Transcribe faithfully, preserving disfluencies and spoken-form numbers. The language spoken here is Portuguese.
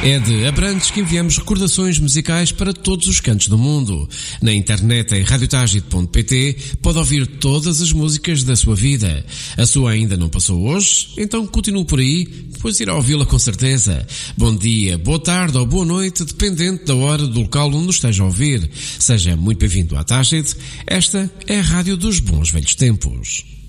É de Abrantes que enviamos recordações musicais para todos os cantos do mundo. Na internet em radio tagit ponto pt pode ouvir todas as músicas da sua vida. A sua ainda não passou hoje? Então continue por aí, depois irá ouvi-la com certeza. Bom dia, boa tarde ou boa noite, dependente da hora do local onde nos esteja a ouvir. Seja muito bem-vindo à Tagit. Esta é a rádio dos bons velhos tempos.